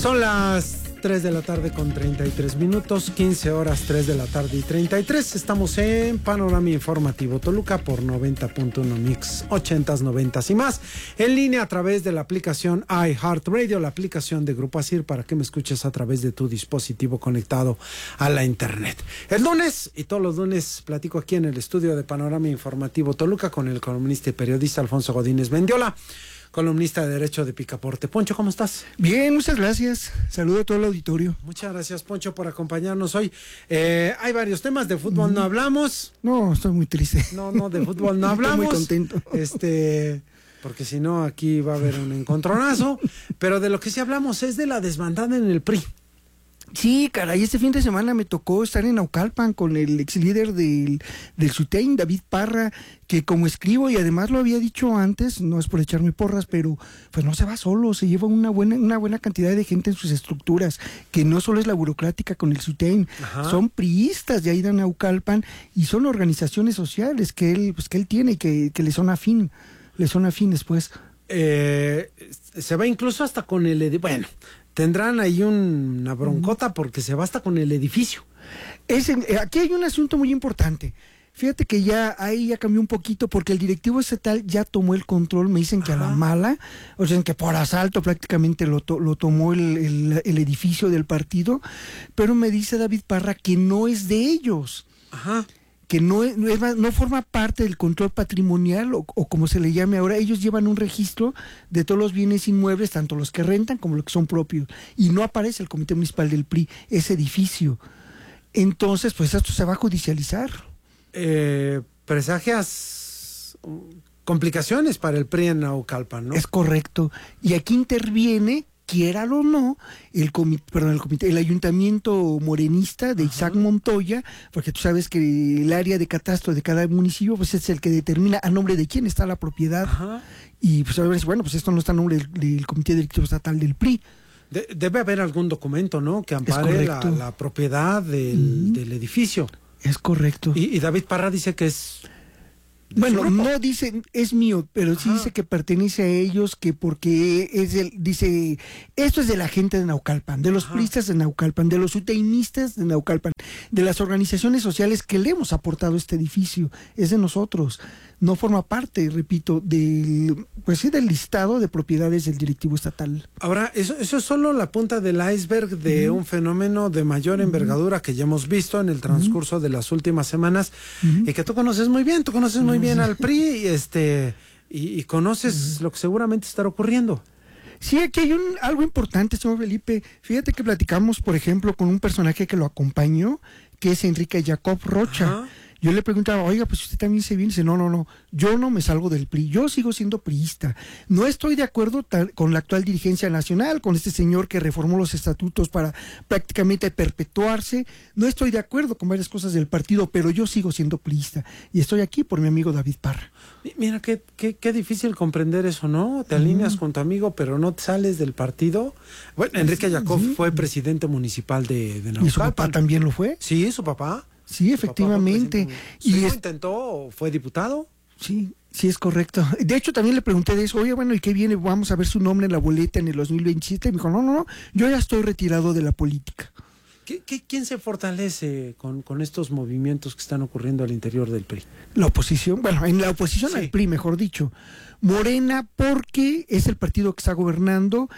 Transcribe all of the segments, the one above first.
Son las 3 de la tarde con 33 minutos, 15 horas, 3 de la tarde y 33. Estamos en Panorama Informativo Toluca por 90.1 Mix, 80s, 90s y más. En línea a través de la aplicación iHeartRadio, la aplicación de Grupo Asir, para que me escuches a través de tu dispositivo conectado a la internet. El lunes, y todos los lunes, platico aquí en el estudio de Panorama Informativo Toluca con el columnista y periodista Alfonso Godínez Mendiola, columnista de Derecho de Picaporte. Poncho, ¿cómo estás? Bien, muchas gracias. Saludo a todo el auditorio. Muchas gracias, Poncho, por acompañarnos hoy. Hay varios temas, de fútbol no hablamos. No, estoy muy triste. No, de fútbol no hablamos. Estoy muy contento. Porque si no, aquí va a haber un encontronazo. Pero de lo que sí hablamos es de la desbandada en el PRI. Sí, caray, este fin de semana me tocó estar en Naucalpan con el ex líder del SUTEIN, David Parra, que como escribo, y además lo había dicho antes, no es por echarme porras, pero pues no se va solo, se lleva una buena cantidad de gente en sus estructuras, que no solo es la burocrática con el SUTEIN, son priistas de ahí de Naucalpan, y son organizaciones sociales que él tiene y que le son afines, pues. Se va incluso hasta con bueno, tendrán ahí una broncota porque se va hasta con el edificio. Aquí hay un asunto muy importante. Fíjate que ahí ya cambió un poquito porque el directivo estatal ya tomó el control, me dicen que a la mala, o sea, que por asalto prácticamente lo tomó el edificio del partido, pero me dice David Parra que no es de ellos. Que no forma parte del control patrimonial o como se le llame ahora. Ellos llevan un registro de todos los bienes inmuebles, tanto los que rentan como los que son propios, y no aparece el Comité Municipal del PRI, ese edificio. Entonces, pues esto se va a judicializar. Presagias complicaciones para el PRI en Naucalpan, ¿no? Es correcto. Y aquí interviene, quiéralo o no, el ayuntamiento morenista de Isaac Montoya, porque tú sabes que el área de catastro de cada municipio pues es el que determina a nombre de quién está la propiedad. Y pues a ver, bueno, pues esto no está a nombre del Comité Directivo Estatal del PRI. Debe haber algún documento, ¿no?, que ampare la propiedad del edificio. Es correcto. Y David Parra dice que es... Bueno, no dice es mío, pero sí dice que pertenece a ellos, que porque dice, esto es de la gente de Naucalpan, de los priistas de Naucalpan, de los uteinistas de Naucalpan, de las organizaciones sociales que le hemos aportado este edificio, es de nosotros. No forma parte, repito, del listado de propiedades del directivo estatal. Ahora, eso es solo la punta del iceberg de un fenómeno de mayor envergadura que ya hemos visto en el transcurso de las últimas semanas, y que tú conoces muy bien, al PRI, y conoces lo que seguramente estará ocurriendo. Sí, aquí hay algo importante, señor Felipe. Fíjate que platicamos, por ejemplo, con un personaje que lo acompañó, que es Enrique Jacob Rocha. Yo le preguntaba, oiga, pues usted también se viene. Dice, no, yo no me salgo del PRI, yo sigo siendo priista. No estoy de acuerdo con la actual dirigencia nacional, con este señor que reformó los estatutos para prácticamente perpetuarse. No estoy de acuerdo con varias cosas del partido, pero yo sigo siendo priista. Y estoy aquí por mi amigo David Parra. Mira, qué difícil comprender eso, ¿no? Te alineas con tu amigo, pero no te sales del partido. Bueno, Enrique Jacob fue presidente municipal de Naucalpan. ¿Y su papá también lo fue? Sí, su papá. Sí, efectivamente. ¿Y intentó, fue diputado? Sí, es correcto. De hecho, también le pregunté de eso, oye, bueno, ¿y qué viene? Vamos a ver su nombre en la boleta en el 2027. Y me dijo, no, yo ya estoy retirado de la política. ¿Quién se fortalece con estos movimientos que están ocurriendo al interior del PRI? La oposición, en la oposición al PRI, mejor dicho. Morena, porque es el partido que está gobernando.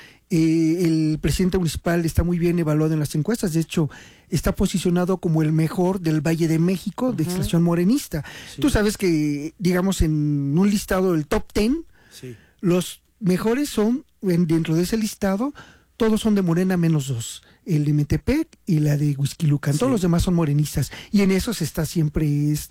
El presidente municipal está muy bien evaluado en las encuestas, de hecho está posicionado como el mejor del Valle de México, de extracción morenista. Tú sabes que, digamos, en un listado del top 10, los mejores son, dentro de ese listado, todos son de Morena menos dos, el de Metepec y la de Huixquilucan, todos los demás son morenistas, y en esos está siempre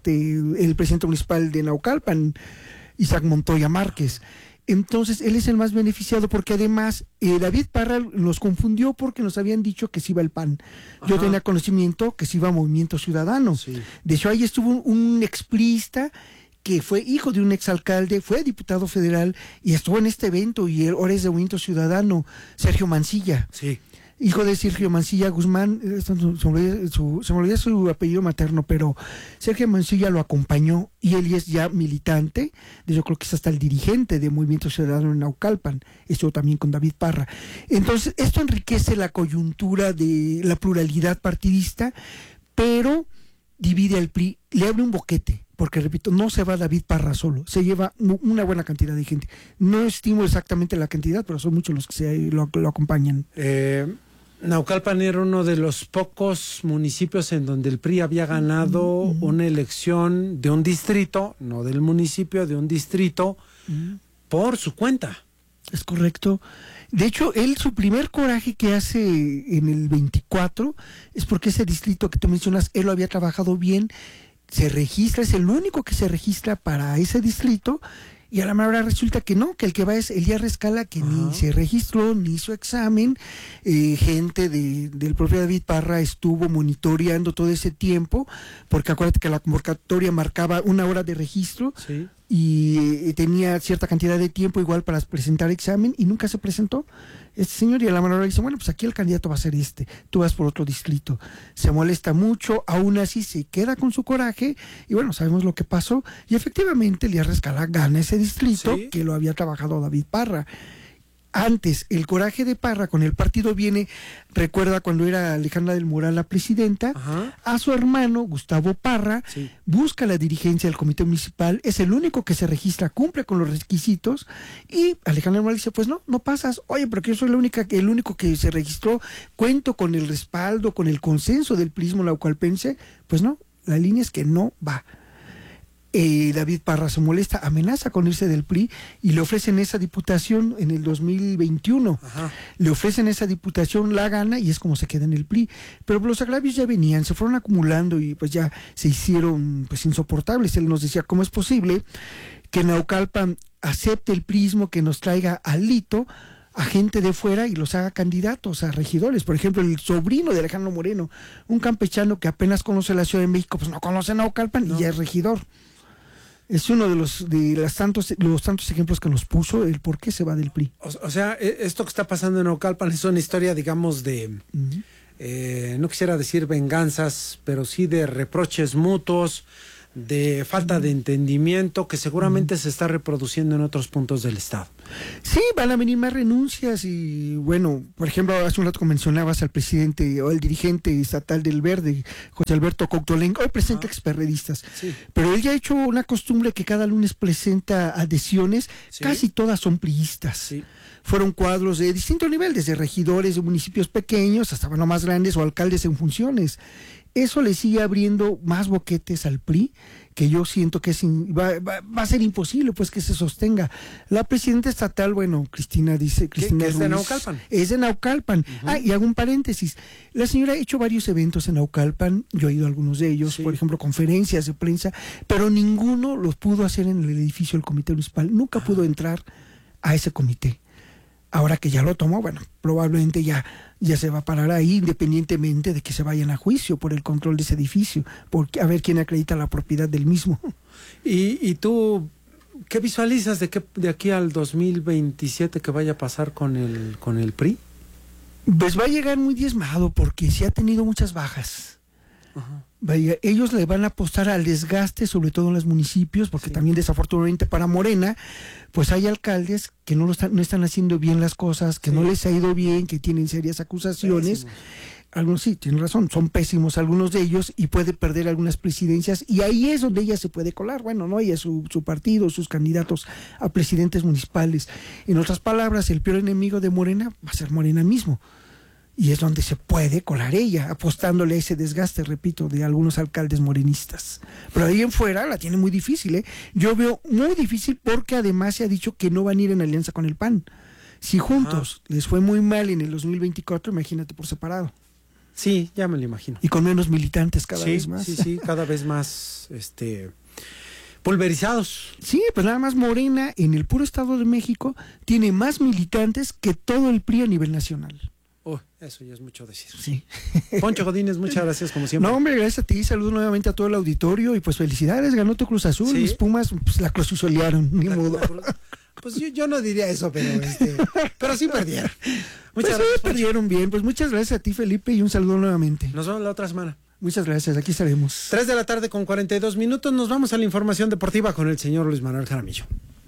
el presidente municipal de Naucalpan, Isaac Montoya Márquez. Entonces, él es el más beneficiado porque además David Parra nos confundió porque nos habían dicho que se iba el PAN. Yo tenía conocimiento que se iba a Movimiento Ciudadano. De hecho, ahí estuvo un expriista que fue hijo de un exalcalde, fue diputado federal y estuvo en este evento y ahora es de Movimiento Ciudadano, Sergio Mancilla. hijo de Sergio Mancilla Guzmán, se me olvidó su apellido materno, pero Sergio Mancilla lo acompañó y él es ya militante, yo creo que es hasta el dirigente de Movimiento Ciudadano en Naucalpan, esto también con David Parra. Entonces, esto enriquece la coyuntura de la pluralidad partidista, pero divide al PRI, le abre un boquete, porque repito, no se va David Parra solo, se lleva una buena cantidad de gente. No estimo exactamente la cantidad, pero son muchos los que lo acompañan. Naucalpan era uno de los pocos municipios en donde el PRI había ganado una elección de un distrito, no del municipio, de un distrito, por su cuenta. Es correcto. De hecho, su primer coraje que hace en el 24 es porque ese distrito que tú mencionas, él lo había trabajado bien, se registra, es el único que se registra para ese distrito, y a la mera hora resulta que no, que el que va es Elías Rescala, que ni se registró, ni hizo examen. Gente del propio David Parra estuvo monitoreando todo ese tiempo, porque acuérdate que la convocatoria marcaba 1 hora de registro, sí, y tenía cierta cantidad de tiempo igual para presentar examen, y nunca se presentó este señor, y a la mera hora dice, bueno, pues aquí el candidato va a ser tú vas por otro distrito. Se molesta mucho, aún así se queda con su coraje, y bueno, sabemos lo que pasó, y efectivamente Elías Rescala gana ese distrito, ¿sí?, que lo había trabajado David Parra. Antes, el coraje de Parra con el partido viene, recuerda cuando era Alejandra del Moral la presidenta, a su hermano Gustavo Parra, sí, busca la dirigencia del comité municipal, es el único que se registra, cumple con los requisitos, y Alejandra del Moral dice, pues no pasas. Oye, pero que yo soy el único que se registró, cuento con el respaldo, con el consenso del prismo naucalpense. Pues no, la línea es que no va. David Parra se molesta, amenaza con irse del PRI, y le ofrecen esa diputación en el 2021. Le ofrecen esa diputación, la gana, y es como se queda en el PRI. Pero los agravios ya venían, se fueron acumulando y pues ya se hicieron pues insoportables. Él nos decía, ¿cómo es posible que Naucalpan acepte el prismo, que nos traiga al Lito a gente de fuera y los haga candidatos a regidores? Por ejemplo, el sobrino de Alejandro Moreno, un campechano que apenas conoce la Ciudad de México, pues no conoce Naucalpan, y ya es regidor. Es uno de los tantos ejemplos que nos puso el por qué se va del PRI. O sea, esto que está pasando en Naucalpan es una historia, digamos, de, no quisiera decir venganzas, pero sí de reproches mutuos, de falta de entendimiento que seguramente se está reproduciendo en otros puntos del estado. Sí, van a venir más renuncias y bueno, por ejemplo, hace un rato mencionabas al presidente o el dirigente estatal del Verde, José Alberto Coutolengo, hoy presenta experredistas, sí, pero él ya ha hecho una costumbre que cada lunes presenta adhesiones, sí, casi todas son priistas. Sí. Fueron cuadros de distinto nivel, desde regidores de municipios pequeños hasta bueno, más grandes o alcaldes en funciones. Eso le sigue abriendo más boquetes al PRI, que yo siento que va a ser imposible pues que se sostenga. La presidenta estatal, bueno, Cristina Ruiz, es de Naucalpan. Es de Naucalpan. Y hago un paréntesis. La señora ha hecho varios eventos en Naucalpan, yo he ido a algunos de ellos, sí, por ejemplo, conferencias de prensa, pero ninguno los pudo hacer en el edificio del comité municipal. Nunca pudo entrar a ese comité. Ahora que ya lo tomó, bueno, probablemente ya se va a parar ahí, independientemente de que se vayan a juicio por el control de ese edificio, porque a ver quién acredita la propiedad del mismo. ¿Y tú qué visualizas de aquí al 2027 que vaya a pasar con el PRI? Pues va a llegar muy diezmado, porque sí ha tenido muchas bajas. Vaya, ellos le van a apostar al desgaste, sobre todo en los municipios, porque sí, también desafortunadamente para Morena, pues hay alcaldes que no están haciendo bien las cosas, que sí, no les ha ido bien, que tienen serias acusaciones. Pésimos. Algunos sí, tienen razón, son pésimos algunos de ellos y puede perder algunas presidencias, y ahí es donde ella se puede colar. Bueno, no ella, su partido, sus candidatos a presidentes municipales. En otras palabras, el peor enemigo de Morena va a ser Morena mismo. Y es donde se puede colar ella, apostándole a ese desgaste, repito, de algunos alcaldes morenistas. Pero ahí en fuera la tiene muy difícil, ¿eh? Yo veo muy difícil, porque además se ha dicho que no van a ir en alianza con el PAN. Si juntos les fue muy mal en el 2024, imagínate por separado. Sí, ya me lo imagino. Y con menos militantes cada vez más. Sí, cada vez más pulverizados. Sí, pues nada más Morena en el puro Estado de México tiene más militantes que todo el PRI a nivel nacional. Eso ya es mucho decir. Sí. Poncho Godínez, muchas gracias como siempre. No, hombre, gracias a ti, saludo nuevamente a todo el auditorio y pues felicidades, ganó tu Cruz Azul, sí, mis Pumas pues la cruzulearon, ni modo. Pues yo no diría eso, pero sí perdieron. Muchas gracias. Perdieron bien. Pues muchas gracias a ti, Felipe, y un saludo nuevamente. Nos vemos la otra semana. Muchas gracias, aquí estaremos. 3:42 p.m. Nos vamos a la información deportiva con el señor Luis Manuel Jaramillo.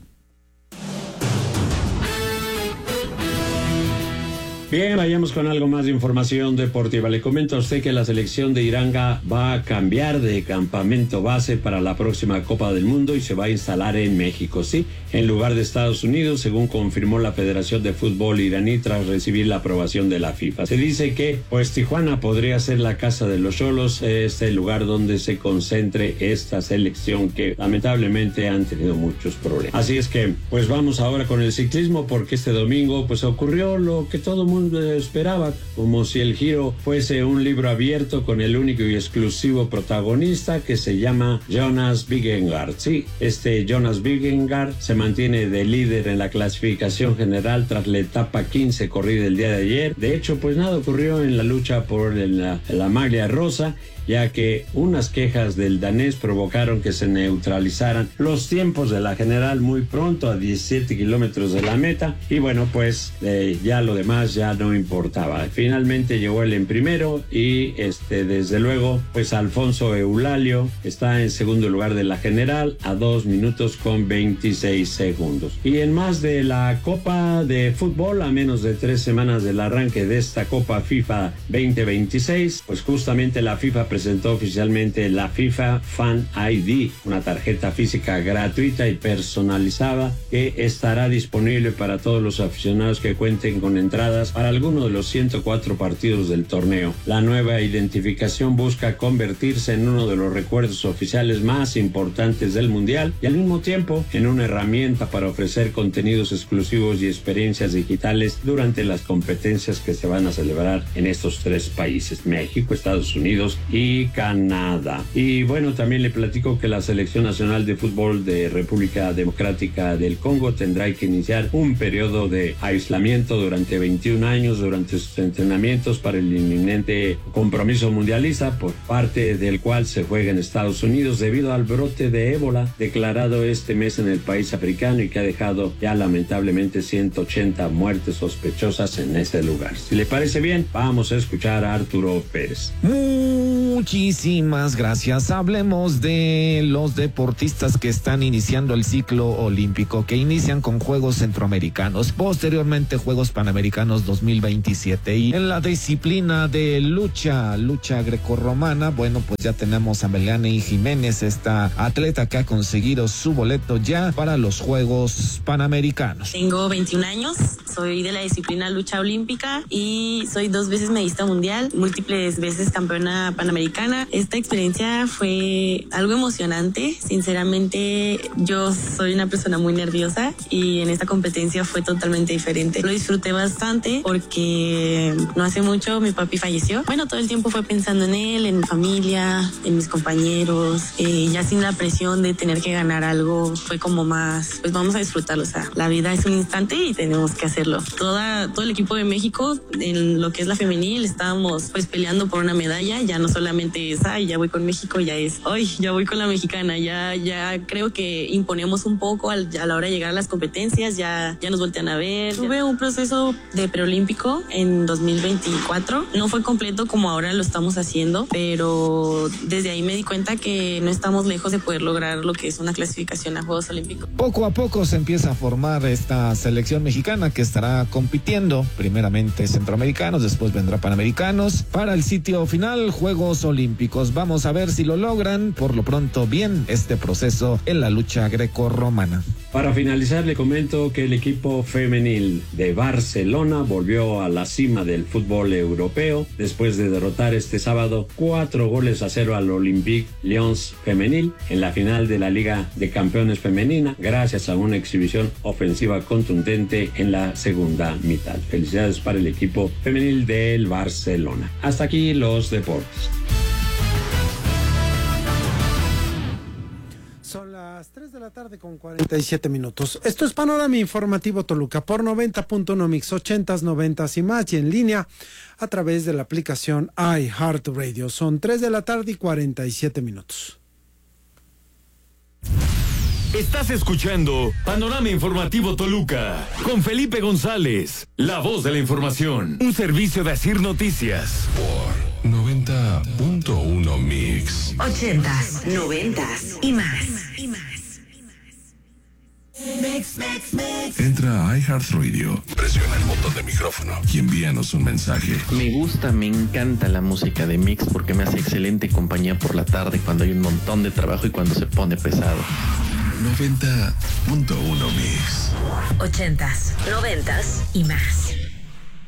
Bien, vayamos con algo más de información deportiva. Le comento a usted que la selección de Iranga va a cambiar de campamento base para la próxima Copa del Mundo y se va a instalar en México, sí, en lugar de Estados Unidos, según confirmó la Federación de Fútbol iraní tras recibir la aprobación de la FIFA. Se dice que, pues, Tijuana podría ser la casa de los Xolos, el lugar donde se concentre esta selección que lamentablemente han tenido muchos problemas. Así es que, pues, vamos ahora con el ciclismo, porque este domingo, pues, ocurrió lo que todo el mundo esperaba, como si el Giro fuese un libro abierto con el único y exclusivo protagonista que se llama Jonas Vingegaard. Sí, Jonas Vingegaard se mantiene de líder en la clasificación general tras la etapa 15 corrida el día de ayer. De hecho, pues nada ocurrió en la lucha por la maglia rosa, ya que unas quejas del danés provocaron que se neutralizaran los tiempos de la general muy pronto, a 17 kilómetros de la meta, y bueno, pues ya lo demás ya no importaba. Finalmente llegó él en primero y desde luego, pues Alfonso Eulalio está en segundo lugar de la general a 2 minutos con 26 segundos. Y en más de la Copa de Fútbol, a menos de 3 semanas del arranque de esta Copa FIFA 2026, pues justamente la FIFA presentó oficialmente la FIFA Fan ID, una tarjeta física gratuita y personalizada que estará disponible para todos los aficionados que cuenten con entradas para alguno de los 104 partidos del torneo. La nueva identificación busca convertirse en uno de los recuerdos oficiales más importantes del Mundial y al mismo tiempo en una herramienta para ofrecer contenidos exclusivos y experiencias digitales durante las competencias que se van a celebrar en estos 3 países, México, Estados Unidos y Canadá. Y bueno, también le platico que la Selección Nacional de Fútbol de República Democrática del Congo tendrá que iniciar un periodo de aislamiento durante 21 años durante sus entrenamientos para el inminente compromiso mundialista, por parte del cual se juega en Estados Unidos debido al brote de ébola declarado este mes en el país africano y que ha dejado ya lamentablemente 180 muertes sospechosas en ese lugar. Si le parece bien, vamos a escuchar a Arturo Pérez. Muchísimas gracias. Hablemos de los deportistas que están iniciando el ciclo olímpico, que inician con Juegos Centroamericanos, posteriormente Juegos Panamericanos 2027. Y en la disciplina de lucha grecorromana, bueno, pues ya tenemos a Melanie Jiménez, esta atleta que ha conseguido su boleto ya para los Juegos Panamericanos. Tengo 21 años, soy de la disciplina lucha olímpica y soy 2 veces medallista mundial, múltiples veces campeona panamericana. Esta experiencia fue algo emocionante. Sinceramente, yo soy una persona muy nerviosa y en esta competencia fue totalmente diferente. Lo disfruté bastante porque no hace mucho mi papi falleció. Bueno, todo el tiempo fue pensando en él, en mi familia, en mis compañeros, ya sin la presión de tener que ganar algo, fue como más, pues vamos a disfrutarlo. O sea, la vida es un instante y tenemos que hacerlo. Todo el equipo de México, en lo que es la femenil, estábamos pues peleando por una medalla. Ya no solamente es, ya voy con México, ya es, ya voy con la mexicana. Ya creo que imponemos un poco a la hora de llegar a las competencias, ya nos voltean a ver. Tuve un proceso de preolímpico en 2024. No fue completo como ahora lo estamos haciendo, pero desde ahí me di cuenta que no estamos lejos de poder lograr lo que es una clasificación a Juegos Olímpicos. Poco a poco se empieza a formar esta selección mexicana que estará compitiendo, primeramente centroamericanos, después vendrá panamericanos, para el sitio final Juegos Olímpicos. Vamos a ver si lo logran. Por lo pronto, bien este proceso en la lucha grecorromana. Para finalizar, le comento que el equipo femenil de Barcelona volvió a la cima del fútbol europeo después de derrotar este sábado 4-0 al Olympique Lyons femenil en la final de la Liga de Campeones femenina, gracias a una exhibición ofensiva contundente en la segunda mitad. Felicidades para el equipo femenil del Barcelona. Hasta aquí los deportes. Son las 3:47 p.m. Esto es Panorama Informativo Toluca por 90.1 Mix 80s, 90s y más, y en línea a través de la aplicación iHeartRadio. Son 3:47 p.m. Estás escuchando Panorama Informativo Toluca con Felipe González, la voz de la información. Un servicio de Asir Noticias. Por 90.1 Mix. 80s, 90s y más. Entra a iHeartRadio, presiona el botón de micrófono y envíanos un mensaje. Me encanta la música de Mix porque me hace excelente compañía por la tarde cuando hay un montón de trabajo y cuando se pone pesado. 90.1 Mix. 80s, 90s y más.